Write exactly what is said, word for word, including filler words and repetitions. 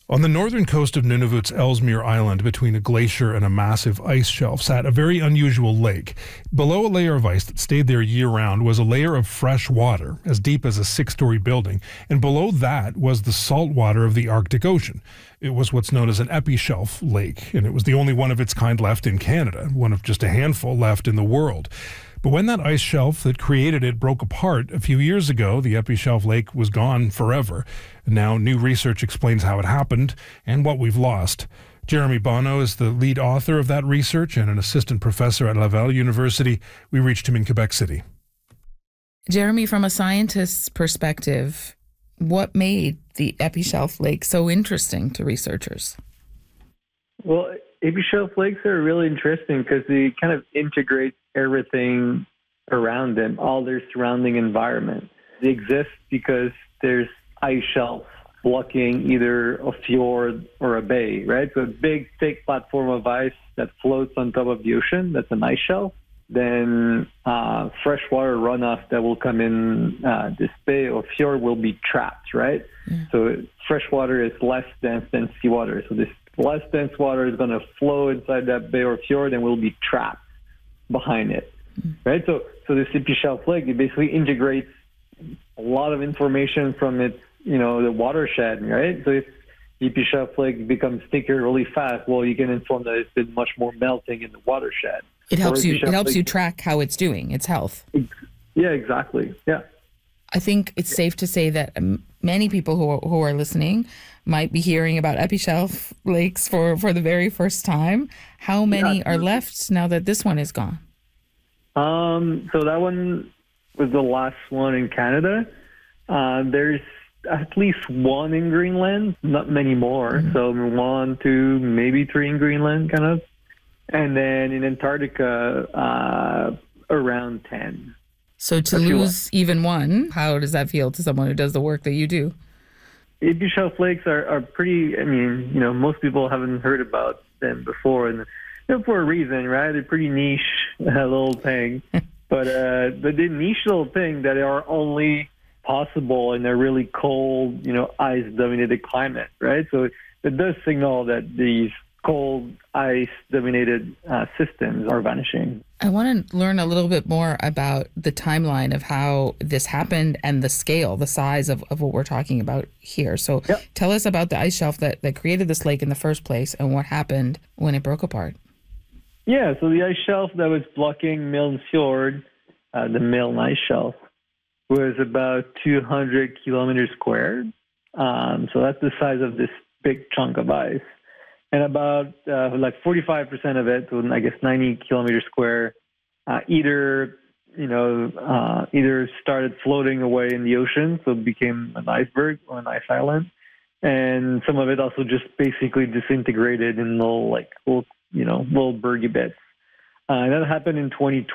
On the northern coast of Nunavut's Ellesmere Island, between a glacier and a massive ice shelf, sat a very unusual lake. Below a layer of ice that stayed there year-round was a layer of fresh water, as deep as a six-story building, and below that was the salt water of the Arctic Ocean. It was what's known as an epishelf lake, and it was the only one of its kind left in Canada, one of just a handful left in the world. But when that ice shelf that created it broke apart a few years ago, the epishelf lake was gone forever. And now new research explains how it happened and what we've lost. Jeremy Bonneau is the lead author of that research and an assistant professor at Laval University. We reached him in Quebec City. Jeremy, from a scientist's perspective, what made the epishelf lake so interesting to researchers? Well, epishelf lakes are really interesting because they kind of integrate everything around them, all their surrounding environment. They exist because there's ice shelves blocking either a fjord or a bay, right? So a big, thick platform of ice that floats on top of the ocean, that's an ice shelf. Then uh, freshwater runoff that will come in uh, this bay or fjord will be trapped, right? Yeah. So freshwater is less dense than seawater. So this less dense water is going to flow inside that bay or fjord and will be trapped behind it, right? So, so this epishelf lake, it basically integrates a lot of information from its, you know, the watershed, right? So if the epishelf lake becomes thicker really fast, well, you can inform that it's been much more melting in the watershed. It helps you. It helps lake, you track how it's doing, its health. Yeah, exactly. Yeah. I think it's safe to say that many people who are, who are listening might be hearing about epishelf lakes for, for the very first time. How many yeah, are left now that this one is gone? Um, so that one was the last one in Canada. Uh, there's at least one in Greenland, not many more. Mm-hmm. So one, two, maybe three in Greenland, kind of. And then in Antarctica, uh, around ten. So to lose even one, how does that feel to someone who does the work that you do? Epishelf lakes are, are pretty, I mean, you know, most people haven't heard about them before, and you know, for a reason, right? They're pretty niche uh, little thing. but uh, the, the niche little thing that are only possible in a really cold, you know, ice-dominated climate, right? So it does signal that these cold, ice-dominated uh, systems are vanishing. I want to learn a little bit more about the timeline of how this happened and the scale, the size of, of what we're talking about here. So yep. Tell us about the ice shelf that, that created this lake in the first place and what happened when it broke apart. Yeah, so the ice shelf that was blocking Milne Fjord, uh, the Milne ice shelf, was about two hundred kilometers squared. Um, so that's the size of this big chunk of ice. And about uh, like forty-five percent of it, so I guess ninety kilometers square, uh, either, you know, uh, either started floating away in the ocean, so it became an iceberg or an ice island. And some of it also just basically disintegrated in little, like, little, you know, little bergy bits. Uh, and that happened in twenty